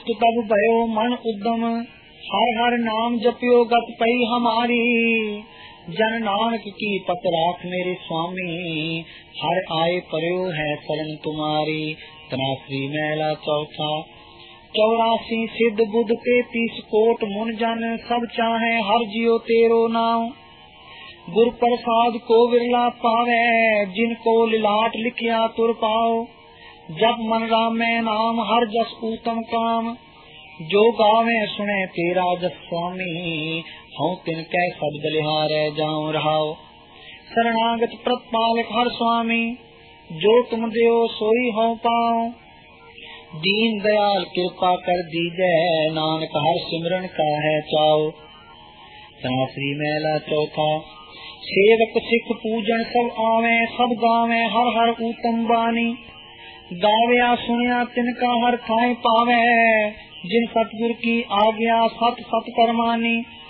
तब भयो मन उद्दम हर हर नाम जपियो गत पई हमारी। जन नानक की पत राख मेरे स्वामी हर आए पर्यो है शरण तुम्हारी। तनाश्री मैला चौथा 84 सिद्ध बुद्ध 33 कोट मुन जन सब चाहे हर जियो तेरो नाम। गुर प्रसाद को विरला पावे जिनको लिलाट लिखिया तुर पाओ। जब मन रामै नाम हर जस उत्तम काम जो गावे सुने तेरा जस स्वामी। हूँ तिनकै शब्द लिहारै जाऊं रहाओ शरणागत प्रतिपालक हर स्वामी। जो तुम देओ सोई हो पाओ दीन दयाल कृपा कर दीजै नानक हर सिमरन का है चाओ। श्री मैला चौथा सेवक सिख पूजन सब आवे सब गावे हर हर उत्तम बानी। गावया सुनिया तिनका हर थाए पावे जिन सतगुर की आज्ञा सत सत करमानी।